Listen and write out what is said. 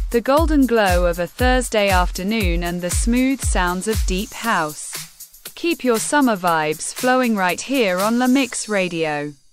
the golden glow of a Thursday afternoon and the smooth sounds of deep house. Keep your summer vibes flowing right here on La Mix Radio.